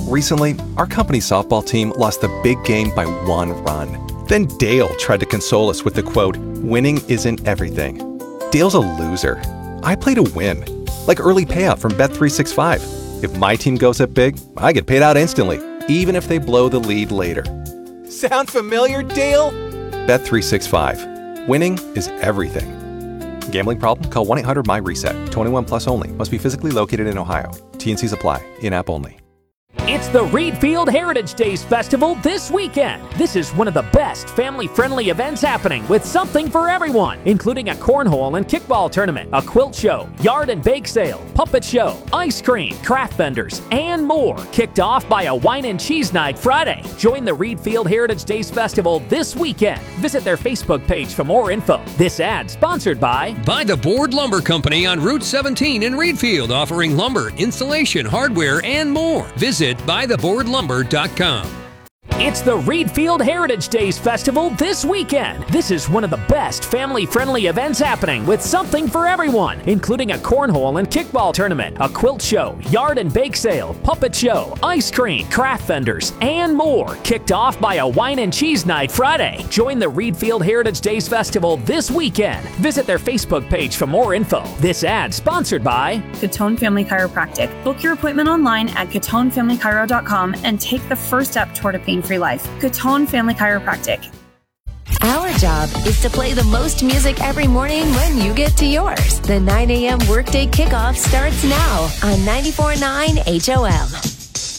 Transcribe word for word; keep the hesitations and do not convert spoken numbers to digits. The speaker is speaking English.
Recently, our company softball team lost the big game by one run. Then Dale tried to console us with the quote, "Winning isn't everything." Dale's a loser. I play to win. Like early payout from Bet three sixty-five. If my team goes up big, I get paid out instantly, even if they blow the lead later. Sound familiar, Dale? Bet three sixty-five. Winning is everything. Gambling problem? Call one eight hundred M Y reset. twenty-one plus only. Must be physically located in Ohio. T N Cs apply. In-app only. It's the Reed Field Heritage Days Festival this weekend. This is one of the best family-friendly events happening with something for everyone, including a cornhole and kickball tournament, a quilt show, yard and bake sale, puppet show, ice cream, craft vendors, and more. Kicked off by a wine and cheese night Friday. Join the Reed Field Heritage Days Festival this weekend. Visit their Facebook page for more info. This ad sponsored by By the Board Lumber Company on Route seventeen in Reedfield, offering lumber, installation, hardware, and more. Visit by the board lumber dot com. It's the Reed Field Heritage Days Festival this weekend. This is one of the best family-friendly events happening with something for everyone, including a cornhole and kickball tournament, a quilt show, yard and bake sale, puppet show, ice cream, craft vendors, and more. Kicked off by a wine and cheese night Friday. Join the Reed Field Heritage Days Festival this weekend. Visit their Facebook page for more info. This ad sponsored by Catone Family Chiropractic. Book your appointment online at catone family chiro dot com and take the first step toward a pain-free life. Catone Family Chiropractic. Our job is to play the most music every morning when you get to yours. The nine a.m. Workday Kickoff starts now on ninety-four point nine H O M.